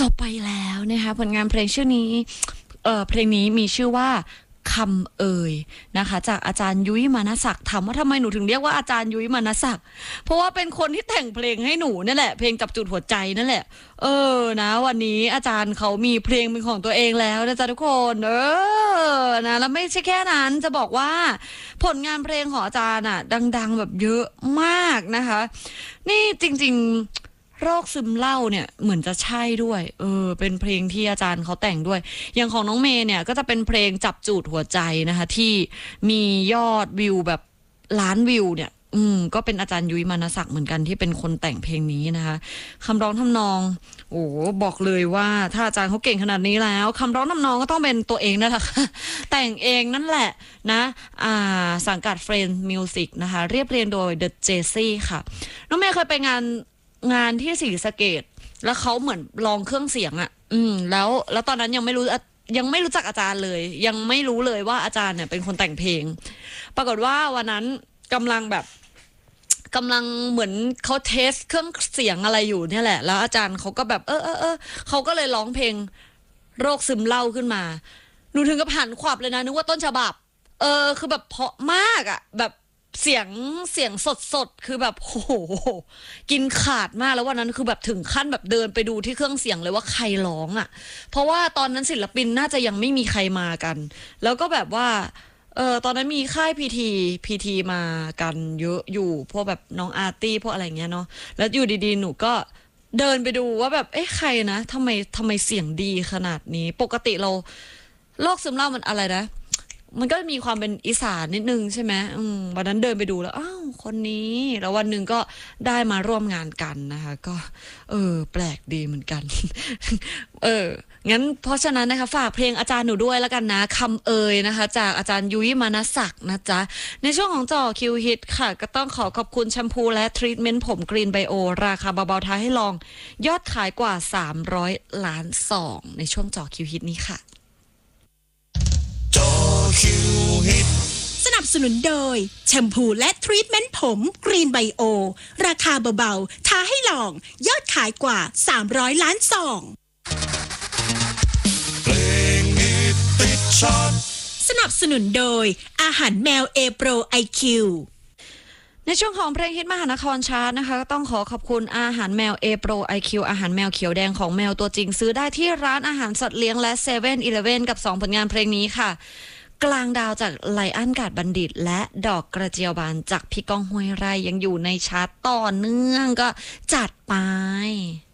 บไปแล้วนะคะผลงานเพลงชื่อนี้เพลงนี้มีชื่อว่าคำเอ่ยนะคะจากอาจารย์ยุ้ยมานศักดิ์ถามว่าทำไมหนูถึงเรียกว่าอาจารย์ยุ้ยมานศักดิ์เพราะว่าเป็นคนที่แต่งเพลงให้หนูนั่นแหละเพลงจับจุดหัวใจนั่นแหละนะวันนี้อาจารย์เขามีเพลงเป็นของตัวเองแล้วนะจ๊ะทุกคนนะแล้วไม่ใช่แค่นั้นจะบอกว่าผลงานเพลงของอาจารย์อ่ะดังๆแบบเยอะมากนะคะนี่จริงๆโรคซึมเศร้าเนี่ยเหมือนจะใช่ด้วยเป็นเพลงที่อาจารย์เขาแต่งด้วยอย่างของน้องเมย์เนี่ยก็จะเป็นเพลงจับจูดหัวใจนะคะที่มียอดวิวแบบล้านวิวเนี่ยก็เป็นอาจารย์ยุ้ยมานศักดิ์เหมือนกันที่เป็นคนแต่งเพลงนี้นะคะคำร้องทำนองโอ้บอกเลยว่าถ้าอาจารย์เขาเก่งขนาดนี้แล้วคำร้องทำนองก็ต้องเป็นตัวเองนั่นแหละค่ะแต่งเองนั่นแหละนะสังกัดเฟรนด์มิวสิกนะคะเรียบเรียงโดย The Jessie ค่ะน้องเมย์เคยไปงานที่ศรีสะเกษแล้วเขาเหมือนลองเครื่องเสียงอ่ะแล้วตอนนั้นยังไม่รู้จักอาจารย์เลยยังไม่รู้เลยว่าอาจารย์เนี่ยเป็นคนแต่งเพลงปรากฏว่าวันนั้นกำลังเหมือนเขาเทสเครื่องเสียงอะไรอยู่เนี่ยแหละแล้วอาจารย์เขาก็แบบเขาก็เลยร้องเพลงโรคซึมเศร้าขึ้นมาหนูถึงกับหันขวับเลยนะนึกว่าต้นฉบับคือแบบเพราะมากอ่ะแบบเสียงสดคือแบบโอ้โหกินขาดมากแล้ววันนั้นคือแบบถึงขั้นแบบเดินไปดูที่เครื่องเสียงเลยว่าใครร้องอ่ะเพราะว่าตอนนั้นศิลปินน่าจะยังไม่มีใครมากันแล้วก็แบบว่าตอนนั้นมีค่ายพีทีมากันเยอะอยู่พวกแบบน้องอาร์ตี้พวกอะไรเงี้ยเนาะแล้วอยู่ดีๆหนูก็เดินไปดูว่าแบบใครนะทำไมเสียงดีขนาดนี้ปกติเราโรคซึมเศร้ามันอะไรนะมันก็มีความเป็นอีสานนิดนึงใช่ไหมวันนั้นเดินไปดูแล้วอ้าวคนนี้แล้ววันหนึ่งก็ได้มาร่วมงานกันนะคะก็แปลกดีเหมือนกันงั้นเพราะฉะนั้นนะคะฝากเพลงอาจารย์หนูด้วยแล้วกันนะคำเอ่ยนะคะจากอาจารย์ยุ้ยมานศักดิ์นะจ๊ะในช่วงของจ่อคิวฮิตค่ะก็ต้องขอบคุณแชมพูและทรีทเมนต์ผมกรีนไบโอราคาเบาๆท้าให้ลองยอดขายกว่า300 ล้านซองในช่วงจ่อคิวฮิตนี้ค่ะสนับสนุนโดยแชมพูและทรีทเมนต์ผมกรีนไบโอราคาเบาๆท้าให้ลองยอดขายกว่า300 ล้านซองสนับสนุนโดยอาหารแมวเอโปรไอคิวในช่วงของเพลงฮิตมหานครชาร์ตนะคะก็ต้องขอบคุณอาหารแมวเอโปรไอคิวอาหารแมวเขียวแดงของแมวตัวจริงซื้อได้ที่ร้านอาหารสัตว์เลี้ยงและเซเว่นอีเลฟเว่นกับ2ผลงานเพลงนี้ค่ะกลางดาวจากไลอ้อนกาดบัณฑิตและดอกกระเจียวบานจากพี่ก้องห้วยไร่ยังอยู่ในชาร์ตต่อเนื่องก็จัดไป